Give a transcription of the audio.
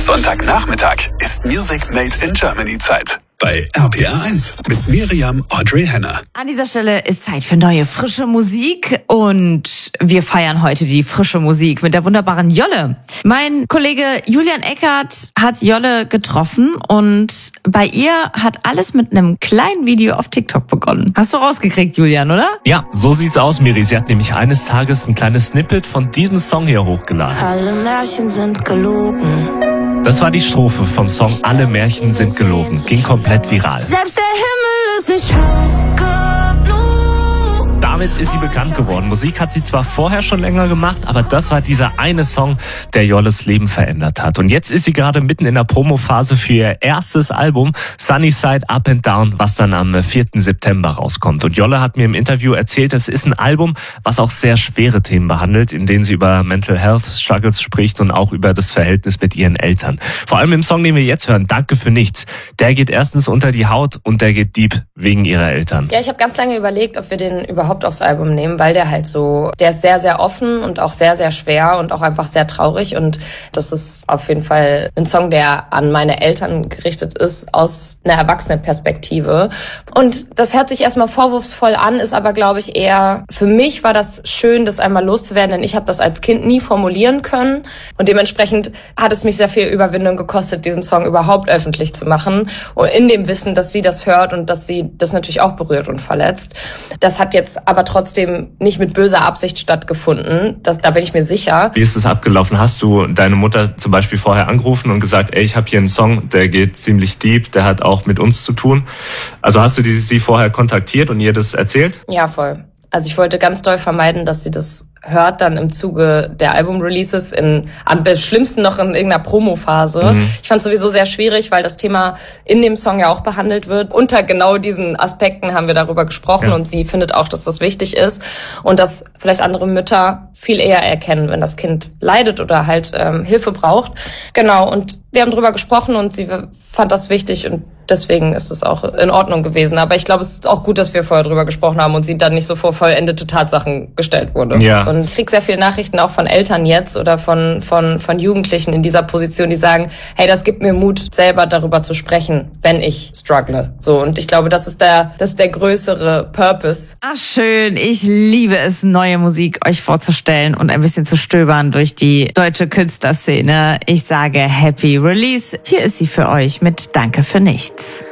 Sonntagnachmittag ist Music Made in Germany Zeit. Bei RPR1 mit Miriam Audrey Henner. An dieser Stelle ist Zeit für neue, frische Musik. Und wir feiern heute die frische Musik mit der wunderbaren Jolle. Mein Kollege Julian Eckert hat Jolle getroffen und bei ihr hat alles mit einem kleinen Video auf TikTok begonnen. Hast du rausgekriegt, Julian, oder? Ja, so sieht's aus, Miri. Sie hat nämlich eines Tages ein kleines Snippet von diesem Song hier hochgeladen. Alle Märchen sind gelogen. Das war die Strophe vom Song Alle Märchen sind gelogen. Ging komplett viral. Selbst der Himmel ist nicht hoch genug. Damit ist sie bekannt geworden. Musik hat sie zwar vorher schon länger gemacht, aber das war dieser eine Song, der Jolles Leben verändert hat. Und jetzt ist sie gerade mitten in der Promophase für ihr erstes Album Sunny Side Up and Down, was dann am 4. September rauskommt. Und Jolle hat mir im Interview erzählt, es ist ein Album, was auch sehr schwere Themen behandelt, in denen sie über Mental Health Struggles spricht und auch über das Verhältnis mit ihren Eltern. Vor allem im Song, den wir jetzt hören, Danke für nichts. Der geht erstens unter die Haut und der geht deep wegen ihrer Eltern. Ja, ich habe ganz lange überlegt, ob wir den überhaupt aufs Album nehmen, weil der halt so, der ist sehr, sehr offen und auch sehr, sehr schwer und auch einfach sehr traurig und das ist auf jeden Fall ein Song, der an meine Eltern gerichtet ist aus einer Erwachsenenperspektive. Und das hört sich erstmal vorwurfsvoll an, ist aber, glaube ich, eher, für mich war das schön, das einmal loszuwerden, denn ich habe das als Kind nie formulieren können und dementsprechend hat es mich sehr viel Überwindung gekostet, diesen Song überhaupt öffentlich zu machen und in dem Wissen, dass sie das hört und dass sie das natürlich auch berührt und verletzt. Das hat jetzt aber trotzdem nicht mit böser Absicht stattgefunden. Da bin ich mir sicher. Wie ist es abgelaufen? Hast du deine Mutter zum Beispiel vorher angerufen und gesagt, ey, ich habe hier einen Song, der geht ziemlich deep, der hat auch mit uns zu tun. Also hast du sie vorher kontaktiert und ihr das erzählt? Ja, voll. Also ich wollte ganz doll vermeiden, dass sie das hört dann im Zuge der Album-Releases am schlimmsten noch in irgendeiner Promo-Phase. Ich fand es sowieso sehr schwierig, weil das Thema in dem Song ja auch behandelt wird. Unter genau diesen Aspekten haben wir darüber gesprochen und sie findet auch, dass das wichtig ist und dass vielleicht andere Mütter viel eher erkennen, wenn das Kind leidet oder halt Hilfe braucht. Genau, und wir haben darüber gesprochen und sie fand das wichtig und deswegen ist es auch in Ordnung gewesen. Aber ich glaube, es ist auch gut, dass wir vorher drüber gesprochen haben und sie dann nicht so vor vollendete Tatsachen gestellt wurde. Ja. Und ich kriege sehr viele Nachrichten auch von Eltern jetzt oder von Jugendlichen in dieser Position, die sagen, hey, das gibt mir Mut, selber darüber zu sprechen, wenn ich struggle. So, und ich glaube, das ist der größere Purpose. Ach schön, ich liebe es, neue Musik euch vorzustellen und ein bisschen zu stöbern durch die deutsche Künstlerszene. Ich sage Happy Release. Hier ist sie für euch mit Danke für nichts.